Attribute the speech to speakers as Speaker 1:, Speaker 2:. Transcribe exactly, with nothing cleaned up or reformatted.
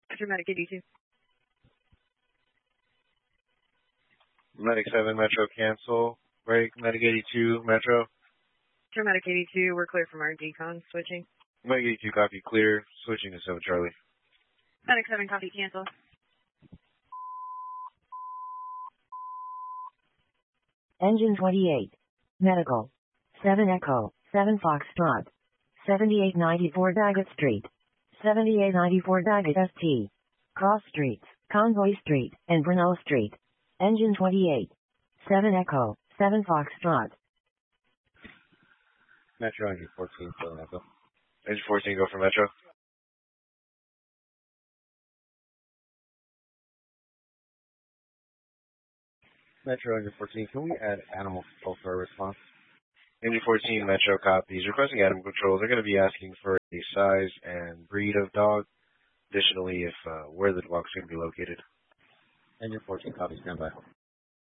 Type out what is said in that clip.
Speaker 1: Medic eighty-two.
Speaker 2: Medic seven, Metro, cancel. Break, Medic eighty-two, Metro.
Speaker 1: Medic eighty-two, we're clear from our decon. Switching.
Speaker 2: Medic eighty-two, copy, clear. Switching to seven Charlie.
Speaker 1: Medic seven, copy, cancel.
Speaker 3: Engine twenty-eight. Medical. seven Echo, seven Foxtrot. seventy-eight ninety-four Daggett Street. seventy-eight ninety-four Daggett S T. Cross Streets, Convoy Street, and Brunel Street. Engine twenty-eight. seven Echo, seven Foxtrot.
Speaker 4: Metro, engine fourteen, seven Echo.
Speaker 2: Engine fourteen, go for Metro.
Speaker 4: Metro, engine fourteen, can we add animal control for a response?
Speaker 2: Engine fourteen, Metro, copies. Requesting animal control. They're going to be asking for a size and breed of dog. Additionally, if uh, where the dog's going to be located.
Speaker 4: Engine fourteen, copy, stand by.